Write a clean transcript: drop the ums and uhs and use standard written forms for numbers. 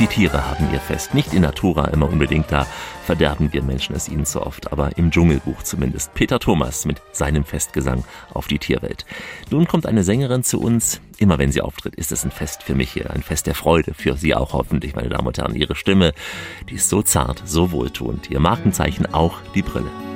die Tiere haben ihr Fest. Nicht in Natura immer unbedingt, da verderben wir Menschen es ihnen so oft, aber im Dschungelbuch zumindest. Peter Thomas mit seinem Festgesang auf die Tierwelt. Nun kommt eine Sängerin zu uns. Immer wenn sie auftritt, ist es ein Fest für mich hier, ein Fest der Freude, für Sie auch hoffentlich, meine Damen und Herren. Ihre Stimme, die ist so zart, so wohltuend. Ihr Markenzeichen auch die Brille.